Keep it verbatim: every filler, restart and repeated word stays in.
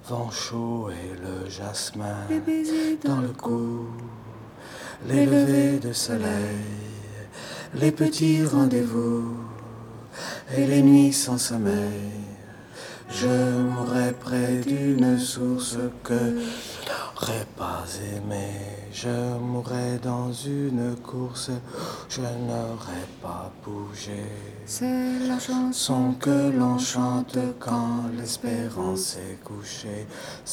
vent chaud et le jasmin les baisers dans le cou, les levées de soleil, les petits rendez-vous et les nuits sans sommeil. Je mourrais près d'une source que je n'aurais pas aimée. Je mourrais dans une course, je n'aurais pas bougé. C'est la chanson Son que l'on chante quand l'espérance est couchée.